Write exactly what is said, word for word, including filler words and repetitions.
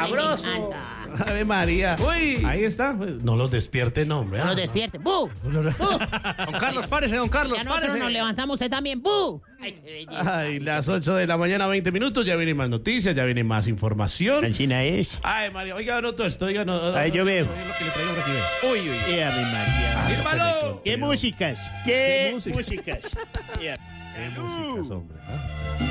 sabroso. Ay, me encanta. Ave María. Uy. Ahí está. No los despierte, no, hombre. No Ah. nos despierte. ¡Bu! ¡Bu! Don Carlos, párese, don Carlos, Ya nosotros párese. nos levantamos, usted también. ¡Bu! Ay, qué belleza. Ay, las ocho de la mañana, veinte minutos. Ya vienen más noticias, ya viene más información. China es. Ay, María, oiga, no todo esto, oiga, no. Ay, yo veo. Oiga lo que le traigo por aquí, ve. Uy, uy. Eh, Ave María. ¡Fírmalo! ¿Qué músicas? ¿Qué ¿Qué música? músicas? Eh, Qué músicas, hombre. ¿Ah?